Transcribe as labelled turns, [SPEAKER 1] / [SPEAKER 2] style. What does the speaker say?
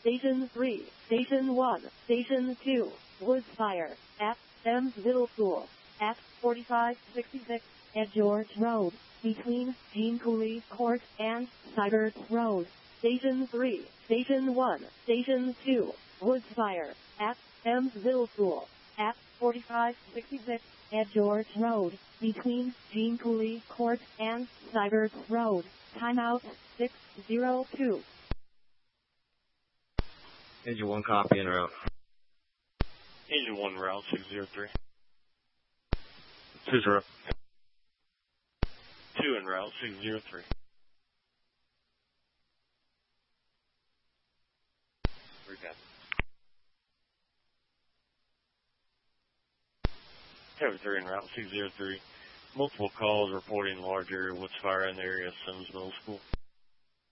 [SPEAKER 1] Station 3, Station 1, Station 2, Woods Fire, at Thames Middle School, at 4566 at George Road, between Jean Cooley Court and Cybert Road. Station 3, Station 1, Station 2, Woods Fire, at Thames Middle School, at 4566 at George Road, between Jean Cooley Court and Cybert Road. Timeout 602.
[SPEAKER 2] Engine 1 copy en route.
[SPEAKER 3] Engine 1 route 603.
[SPEAKER 2] 20.
[SPEAKER 3] 2 en route 603.
[SPEAKER 2] Recap.
[SPEAKER 3] Tower 3 en route 603. Multiple calls reporting large area woods fire in the area of Sims Middle School.